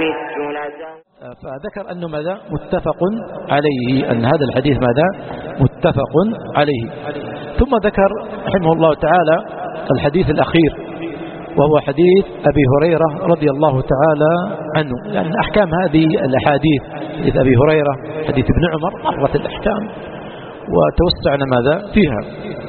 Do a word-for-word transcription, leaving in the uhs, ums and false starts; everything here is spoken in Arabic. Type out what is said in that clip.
مت لسوف. فذكر أنه ماذا متفق عليه، أن هذا الحديث ماذا متفق عليه. ثم ذكر رحمه الله تعالى الحديث الأخير، وهو حديث أبي هريرة رضي الله تعالى عنه. لأن يعني أحكام هذه الأحاديث، حديث أبي هريرة، حديث ابن عمر، مرت الأحكام وتوسعنا ماذا فيها.